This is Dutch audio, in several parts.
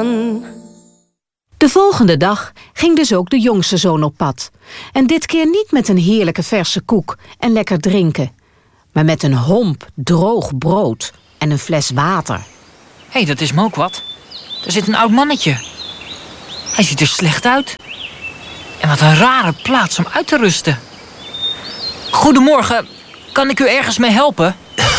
jongen. De volgende dag ging dus ook de jongste zoon op pad. En dit keer niet met een heerlijke verse koek en lekker drinken, maar met een homp droog brood en een fles water. Hé, dat is me ook wat. Er zit een oud mannetje. Hij ziet er slecht uit. En wat een rare plaats om uit te rusten. Goedemorgen, kan ik u ergens mee helpen?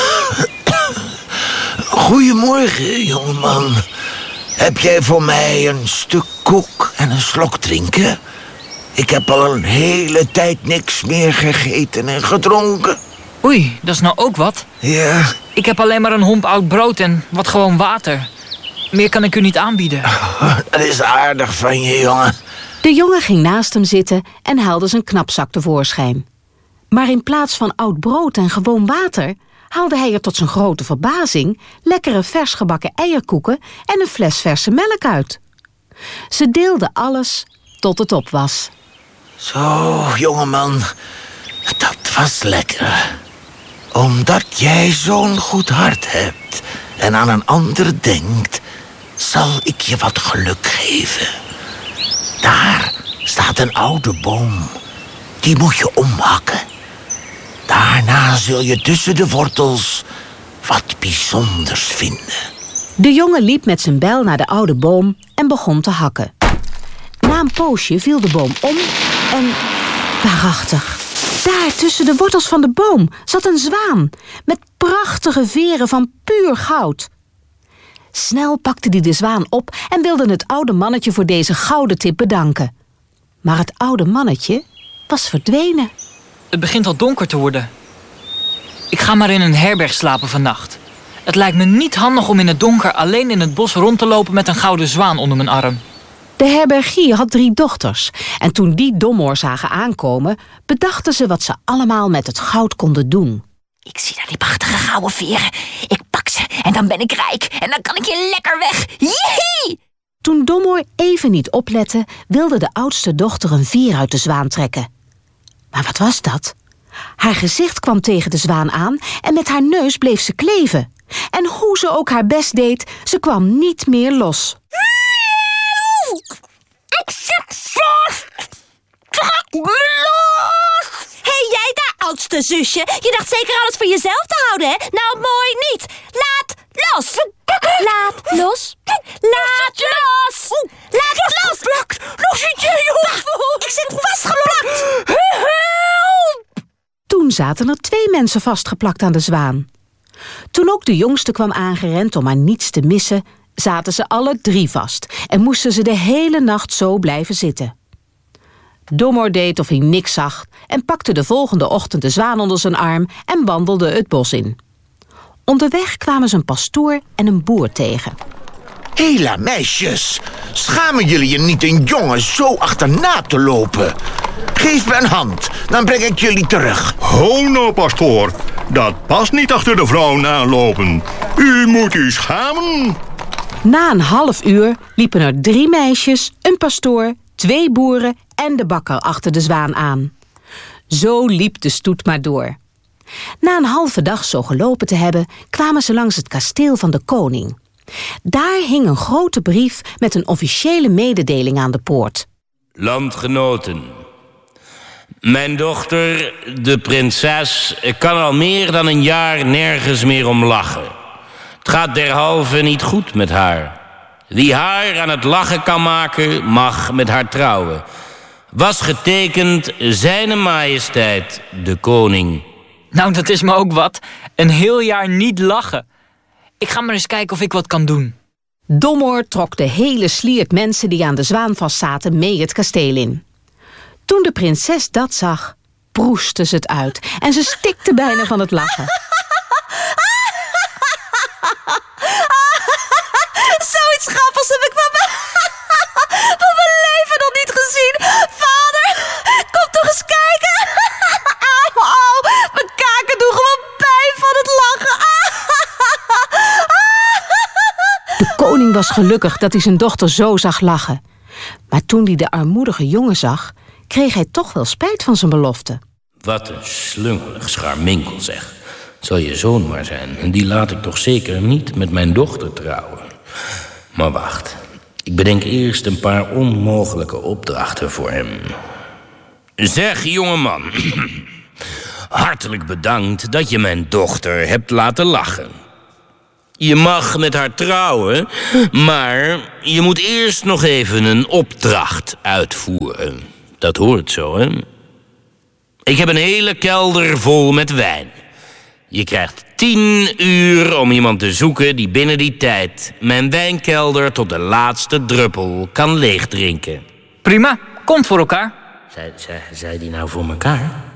Goedemorgen, jongeman. Heb jij voor mij een stuk koek en een slok drinken? Ik heb al een hele tijd niks meer gegeten en gedronken. Oei, dat is nou ook wat. Ja. Ik heb alleen maar een homp oud brood en wat gewoon water. Meer kan ik u niet aanbieden. Dat is aardig van je, jongen. De jongen ging naast hem zitten en haalde zijn knapzak tevoorschijn. Maar in plaats van oud brood en gewoon water haalde hij er tot zijn grote verbazing lekkere vers gebakken eierkoeken en een fles verse melk uit. Ze deelden alles tot het op was. Zo, jongeman, dat was lekker. Omdat jij zo'n goed hart hebt en aan een ander denkt, zal ik je wat geluk geven. Daar staat een oude boom. Die moet je omhakken. Daarna zul je tussen de wortels wat bijzonders vinden. De jongen liep met zijn bijl naar de oude boom en begon te hakken. Na een poosje viel de boom om en waarachtig, daar tussen de wortels van de boom zat een zwaan met prachtige veren van puur goud. Snel pakte hij de zwaan op en wilde het oude mannetje voor deze gouden tip bedanken. Maar het oude mannetje was verdwenen. Het begint al donker te worden. Ik ga maar in een herberg slapen vannacht. Het lijkt me niet handig om in het donker alleen in het bos rond te lopen met een gouden zwaan onder mijn arm. De herbergier had 3 dochters en toen die Domoor zagen aankomen, bedachten ze wat ze allemaal met het goud konden doen. Ik zie daar die prachtige gouden veren. Ik pak ze en dan ben ik rijk. En dan kan ik hier lekker weg. Jee! Toen Domoor even niet oplette, wilde de oudste dochter een veer uit de zwaan trekken. Maar wat was dat? Haar gezicht kwam tegen de zwaan aan en met haar neus bleef ze kleven. En hoe ze ook haar best deed, ze kwam niet meer los. Ik zit vast. Trek me los. Hé, jij daar, oudste zusje. Je dacht zeker alles voor jezelf te houden, hè? Nou, mooi niet. Laat los. Laat los. Laat los. Laat los. Nog zit je in je hoofd. Ik zit vastgeplakt. Help! Toen zaten er 2 mensen vastgeplakt aan de zwaan. Toen ook de jongste kwam aangerend om maar niets te missen, zaten ze alle 3 vast en moesten ze de hele nacht zo blijven zitten. Domoor deed of hij niks zag en pakte de volgende ochtend de zwaan onder zijn arm en wandelde het bos in. Onderweg kwamen ze een pastoor en een boer tegen. Hela, meisjes, schamen jullie je niet een jongen zo achterna te lopen? Geef me een hand, dan breng ik jullie terug. Ho nou, pastoor. Dat past niet achter de vrouwen aanlopen. U moet u schamen. Na een half uur liepen er 3 meisjes, een pastoor, 2 boeren en de bakker achter de zwaan aan. Zo liep de stoet maar door. Na een halve dag zo gelopen te hebben, kwamen ze langs het kasteel van de koning. Daar hing een grote brief met een officiële mededeling aan de poort. Landgenoten, mijn dochter, de prinses, kan al meer dan een jaar nergens meer om lachen. Het gaat derhalve niet goed met haar. Wie haar aan het lachen kan maken, mag met haar trouwen. Was getekend Zijne Majesteit, de koning. Nou, dat is me ook wat. Een heel jaar niet lachen. Ik ga maar eens kijken of ik wat kan doen. Domoor trok de hele sliert mensen die aan de zwaan vastzaten mee het kasteel in. Toen de prinses dat zag, proestte ze het uit en ze stikte bijna van het lachen. Zoiets grappigs heb ik van mijn leven nog niet gezien. Vader, kom toch eens kijken. Oh, mijn kaken doen gewoon pijn van het lachen. De koning was gelukkig dat hij zijn dochter zo zag lachen. Maar toen hij de armoedige jongen zag, kreeg hij toch wel spijt van zijn belofte. Wat een slungelig scharminkel, zeg. Het zal je zoon maar zijn. En die laat ik toch zeker niet met mijn dochter trouwen. Maar wacht, Ik bedenk eerst een paar onmogelijke opdrachten voor hem. Zeg, jongeman. Hartelijk bedankt dat je mijn dochter hebt laten lachen. Je mag met haar trouwen, maar je moet eerst nog even een opdracht uitvoeren. Dat hoort zo, hè? Ik heb een hele kelder vol met wijn. Je krijgt 10 uur om iemand te zoeken die binnen die tijd mijn wijnkelder tot de laatste druppel kan leegdrinken. Prima, komt voor elkaar. Zei die nou voor elkaar?